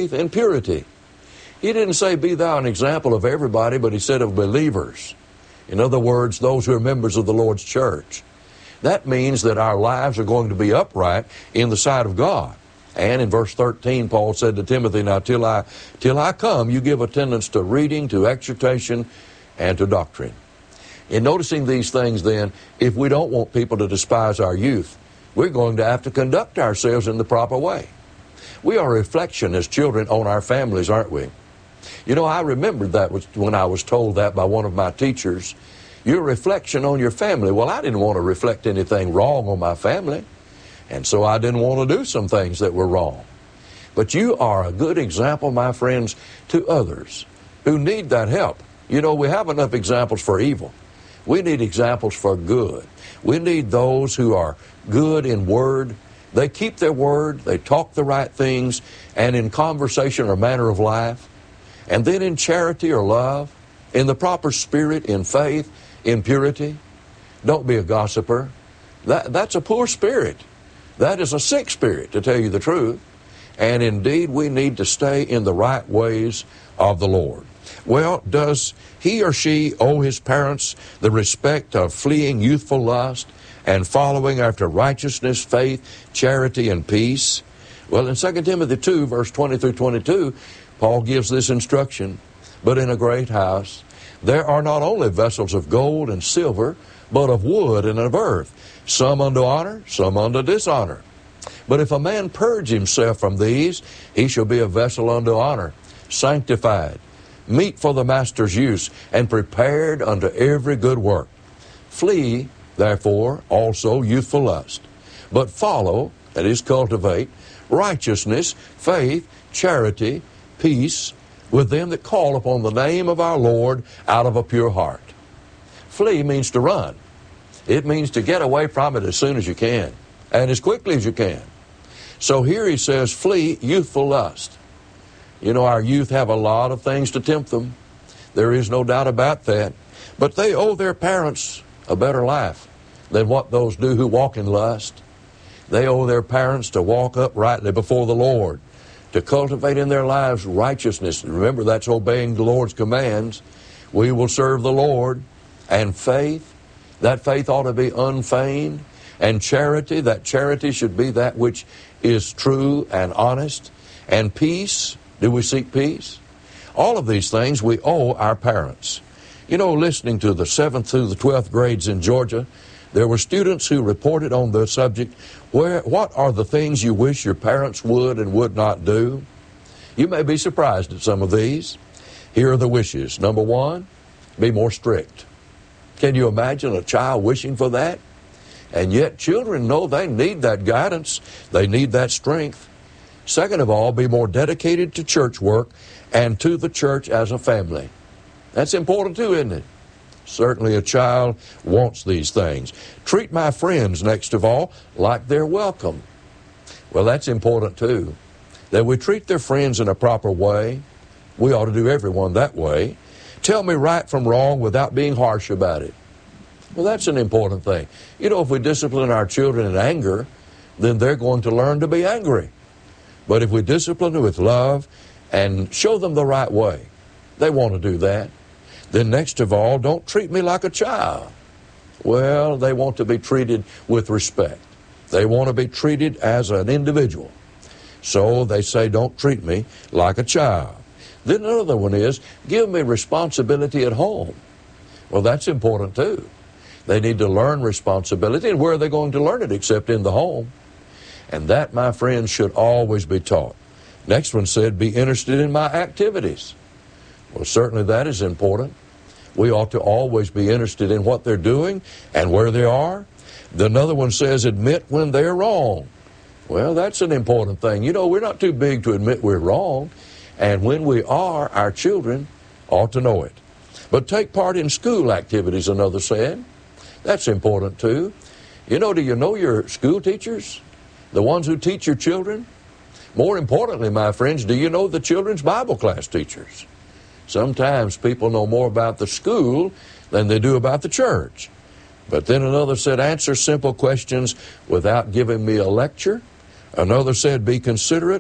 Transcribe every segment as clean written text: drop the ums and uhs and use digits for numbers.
faith, and purity. He didn't say, be thou an example of everybody, but he said of believers. In other words, those who are members of the Lord's church. That means that our lives are going to be upright in the sight of God. And in verse 13, Paul said to Timothy, now till I come, you give attendance to reading, to exhortation, and to doctrine. In noticing these things then, if we don't want people to despise our youth, we're going to have to conduct ourselves in the proper way. We are a reflection as children on our families, aren't we? You know, I remembered that when I was told that by one of my teachers. You're a reflection on your family. Well, I didn't want to reflect anything wrong on my family, and so I didn't want to do some things that were wrong. But you are a good example, my friends, to others who need that help. You know, we have enough examples for evil. We need examples for good. We need those who are good in word. They keep their word, they talk the right things, and in conversation or manner of life, and then in charity or love, in the proper spirit, in faith, in purity. Don't be a gossiper. That's a poor spirit. That is a sick spirit, to tell you the truth. And indeed, we need to stay in the right ways of the Lord. Well, does he or she owe his parents the respect of fleeing youthful lust and following after righteousness, faith, charity, and peace? Well, in 2 Timothy 2, verse 20 through 22, Paul gives this instruction. But in a great house there are not only vessels of gold and silver, but of wood and of earth, some unto honor, some unto dishonor. But if a man purge himself from these, he shall be a vessel unto honor, sanctified, meet for the master's use, and prepared unto every good work. Flee, therefore, also youthful lust, but follow, that is, cultivate, righteousness, faith, charity, peace, with them that call upon the name of our Lord out of a pure heart. Flee means to run. It means to get away from it as soon as you can, and as quickly as you can. So here he says, flee youthful lust. You know, our youth have a lot of things to tempt them. There is no doubt about that. But they owe their parents a better life than what those do who walk in lust. They owe their parents to walk uprightly before the Lord, to cultivate in their lives righteousness. Remember, that's obeying the Lord's commands. We will serve the Lord. And faith, that faith ought to be unfeigned. And charity, that charity should be that which is true and honest. And peace, do we seek peace? All of these things we owe our parents. You know, listening to the 7th through the 12th grades in Georgia, there were students who reported on the subject, what are the things you wish your parents would and would not do? You may be surprised at some of these. Here are the wishes. Number 1, be more strict. Can you imagine a child wishing for that? And yet children know they need that guidance. They need that strength. Second of all, be more dedicated to church work and to the church as a family. That's important too, isn't it? Certainly a child wants these things. Treat my friends, next of all, like they're welcome. Well, that's important too. That we treat their friends in a proper way. We ought to do everyone that way. Tell me right from wrong without being harsh about it. Well, that's an important thing. You know, if we discipline our children in anger, then they're going to learn to be angry. But if we discipline them with love and show them the right way, they want to do that. Then next of all, don't treat me like a child. Well, they want to be treated with respect. They want to be treated as an individual. So they say, don't treat me like a child. Then another one is, give me responsibility at home. Well, that's important too. They need to learn responsibility, and where are they going to learn it except in the home? And that, my friends, should always be taught. Next one said, be interested in my activities. Well, certainly that is important. We ought to always be interested in what they're doing and where they are. Another one says, admit when they're wrong. Well, that's an important thing. You know, we're not too big to admit we're wrong. And when we are, our children ought to know it. But take part in school activities, another said. That's important too. You know, do you know your school teachers? The ones who teach your children? More importantly, my friends, do you know the children's Bible class teachers? Sometimes people know more about the school than they do about the church. But then another said, answer simple questions without giving me a lecture. Another said, be considerate,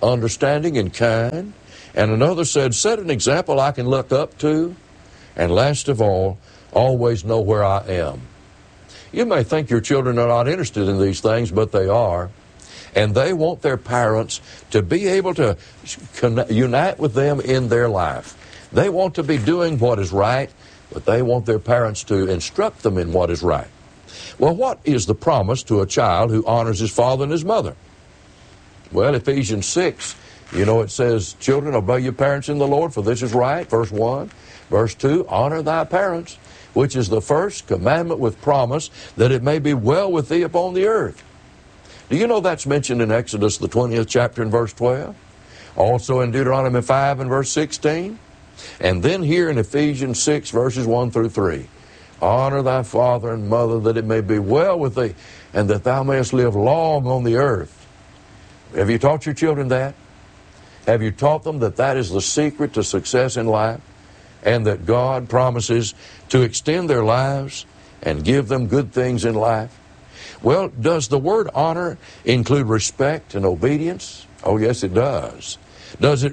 understanding, and kind. And another said, set an example I can look up to. And last of all, always know where I am. You may think your children are not interested in these things, but they are. And they want their parents to be able to unite with them in their life. They want to be doing what is right, but they want their parents to instruct them in what is right. Well, what is the promise to a child who honors his father and his mother? Well, Ephesians 6, it says, children, obey your parents in the Lord, for this is right, verse 1. Verse 2, honor thy parents, which is the first commandment with promise, that it may be well with thee upon the earth. Do you know that's mentioned in Exodus, the 20th chapter and verse 12? Also in Deuteronomy 5 and verse 16. And then here in Ephesians 6, verses 1 through 3. Honor thy father and mother, that it may be well with thee, and that thou mayest live long on the earth. Have you taught your children that? Have you taught them that that is the secret to success in life? And that God promises to extend their lives and give them good things in life? Well, does the word honor include respect and obedience? Oh, yes, it does. Does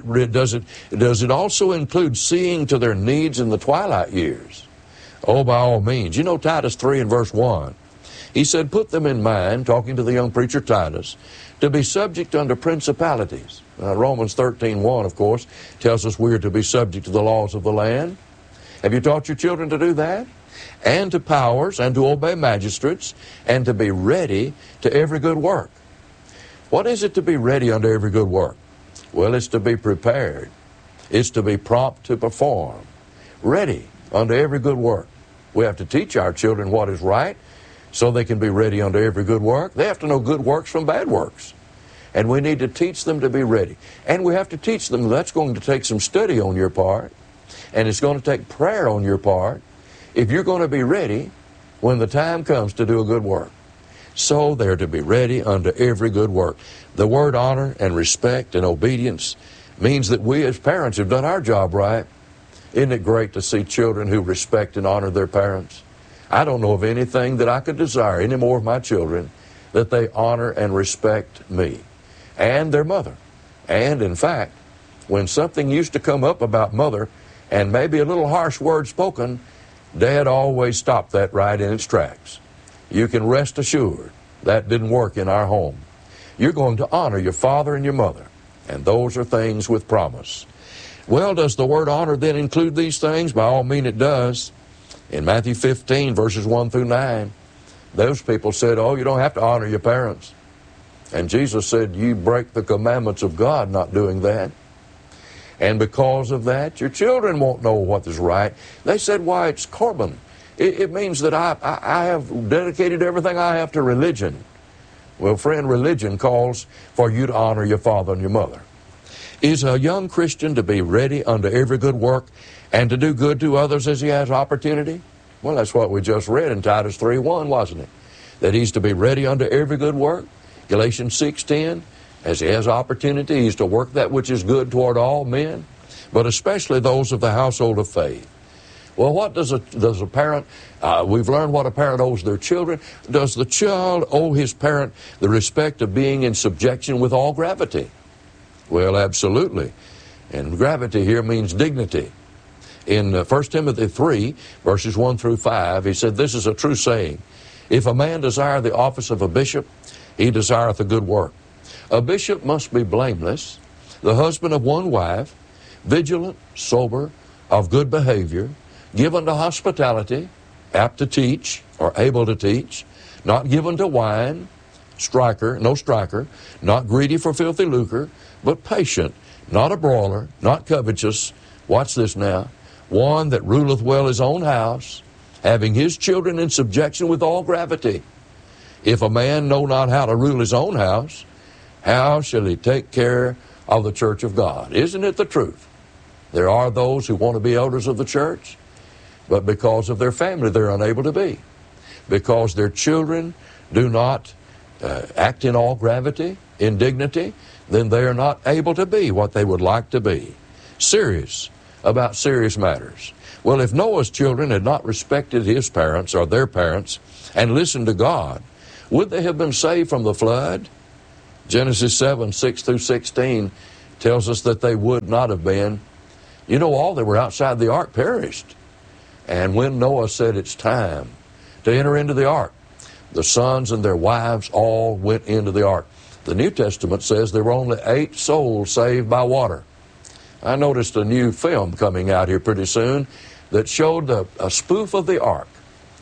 it also include seeing to their needs in the twilight years? Oh, by all means. Titus 3 and verse 1. He said, put them in mind, talking to the young preacher Titus, to be subject unto principalities. Romans 13:1, of course, tells us we are to be subject to the laws of the land. Have you taught your children to do that? And to powers, and to obey magistrates, and to be ready to every good work. What is it to be ready unto every good work? Well, it's to be prepared. It's to be prompt to perform. Ready unto every good work. We have to teach our children what is right, so they can be ready unto every good work. They have to know good works from bad works. And we need to teach them to be ready. And we have to teach them that's going to take some study on your part. And it's going to take prayer on your part if you're going to be ready when the time comes to do a good work. So they're to be ready unto every good work. The word honor and respect and obedience means that we as parents have done our job right. Isn't it great to see children who respect and honor their parents? I don't know of anything that I could desire any more of my children that they honor and respect me and their mother. And in fact, when something used to come up about mother and maybe a little harsh word spoken, Dad always stopped that right in its tracks. You can rest assured that didn't work in our home. You're going to honor your father and your mother, and those are things with promise. Well, does the word honor then include these things? By all means it does. In Matthew 15, verses 1 through 9, those people said, oh, you don't have to honor your parents. And Jesus said, you break the commandments of God not doing that. And because of that, your children won't know what is right. They said, why, it's Corban. It means that I have dedicated everything I have to religion. Well, friend, religion calls for you to honor your father and your mother. Is a young Christian to be ready unto every good work and to do good to others as he has opportunity? Well, that's what we just read in Titus 3:1, wasn't it? That he's to be ready unto every good work. Galatians 6:10, as he has opportunity, he's to work that which is good toward all men, but especially those of the household of faith. Well, what does a parent, we've learned what a parent owes their children. Does the child owe his parent the respect of being in subjection with all gravity? Well, absolutely. And gravity here means dignity. In 1 Timothy 3, verses 1 through 5, he said, this is a true saying. If a man desire the office of a bishop, he desireth a good work. A bishop must be blameless, the husband of one wife, vigilant, sober, of good behavior, given to hospitality, apt to teach, or able to teach, not given to wine, no striker, not greedy for filthy lucre, but patient, not a brawler, not covetous. Watch this now. One that ruleth well his own house, having his children in subjection with all gravity. If a man know not how to rule his own house, how shall he take care of the church of God? Isn't it the truth? There are those who want to be elders of the church, but because of their family they're unable to be. Because their children do not act in all gravity, in dignity, then they are not able to be what they would like to be. Serious about serious matters. Well, if Noah's children had not respected his parents or their parents and listened to God, would they have been saved from the flood? Genesis 7, 6 through 16 tells us that they would not have been. You know, all that were outside the ark perished. And when Noah said it's time to enter into the ark, the sons and their wives all went into the ark. The New Testament says there were only 8 souls saved by water. I noticed a new film coming out here pretty soon that showed a spoof of the ark,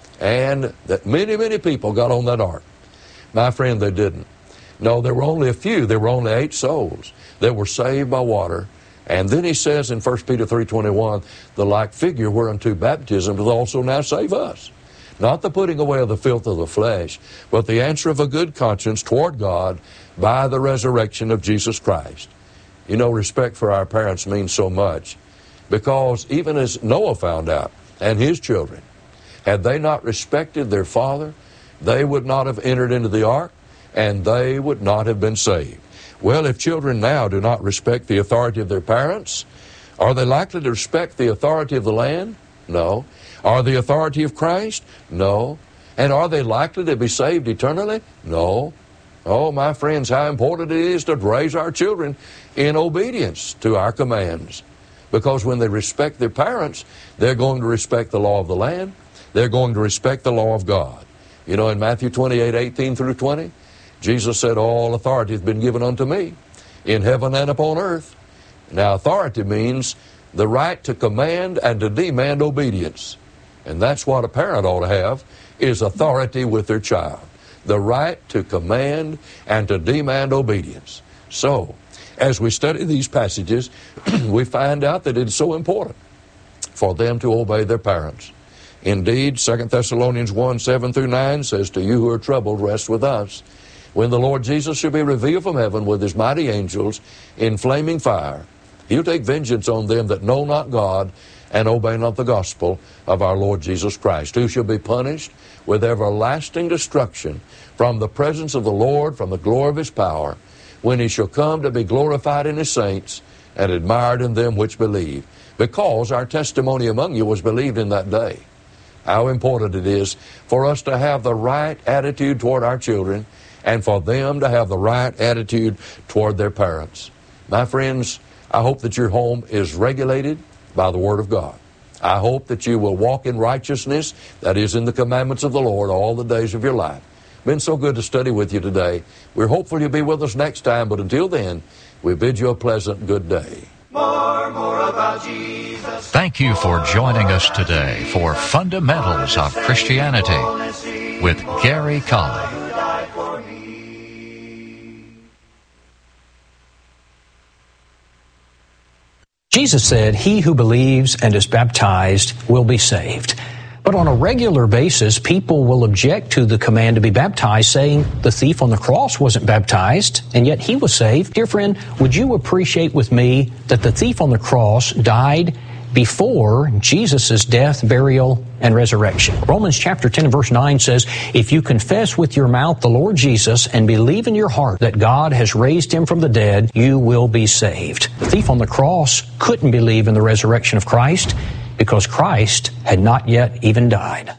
and that many, many people got on that ark. My friend, they didn't. No, there were only a few. There were only 8 souls that were saved by water. And then he says in 1 Peter 3:21, the like figure whereunto baptism doth also now save us. Not the putting away of the filth of the flesh, but the answer of a good conscience toward God by the resurrection of Jesus Christ. You know, respect for our parents means so much, because even as Noah found out, and his children, had they not respected their father, they would not have entered into the ark, and they would not have been saved. Well, if children now do not respect the authority of their parents, are they likely to respect the authority of the land? No. Are the authority of Christ? No. And are they likely to be saved eternally? No. Oh, my friends, how important it is to raise our children in obedience to our commands. Because when they respect their parents, they're going to respect the law of the land. They're going to respect the law of God. You know, in Matthew 28, 18 through 20, Jesus said, all authority has been given unto me in heaven and upon earth. Now, authority means the right to command and to demand obedience. And that's what a parent ought to have, is authority with their child. The right to command and to demand obedience. So, as we study these passages, we find out that it's so important for them to obey their parents. Indeed, 2 Thessalonians 1, 7 through 9 says, to you who are troubled, rest with us. When the Lord Jesus shall be revealed from heaven with his mighty angels in flaming fire, he'll take vengeance on them that know not God and obey not the gospel of our Lord Jesus Christ, who shall be punished with everlasting destruction from the presence of the Lord, from the glory of his power, when he shall come to be glorified in his saints and admired in them which believe, because our testimony among you was believed in that day. How important it is for us to have the right attitude toward our children and for them to have the right attitude toward their parents. My friends, I hope that your home is regulated by the Word of God. I hope that you will walk in righteousness, that is, in the commandments of the Lord, all the days of your life. Been so good to study with you today. We're hopeful you'll be with us next time, but until then, we bid you a pleasant good day. More about Jesus. Thank you for joining us today for Fundamentals of Christianity with Gary Colley. Jesus said, he who believes and is baptized will be saved. But on a regular basis, people will object to the command to be baptized, saying the thief on the cross wasn't baptized, and yet he was saved. Dear friend, would you appreciate with me that the thief on the cross died before Jesus' death, burial, and resurrection? Romans chapter 10 and verse 9 says, if you confess with your mouth the Lord Jesus and believe in your heart that God has raised him from the dead, you will be saved. The thief on the cross couldn't believe in the resurrection of Christ because Christ had not yet even died.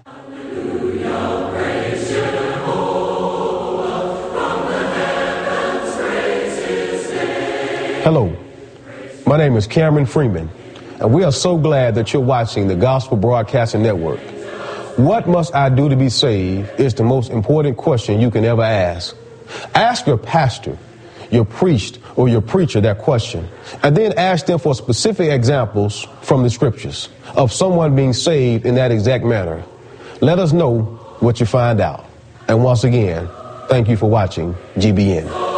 Hello, my name is Cameron Freeman, and we are so glad that you're watching the Gospel Broadcasting Network. What must I do to be saved is the most important question you can ever ask. Ask your pastor, your priest, or your preacher that question, and then ask them for specific examples from the scriptures of someone being saved in that exact manner. Let us know what you find out. And once again, thank you for watching GBN.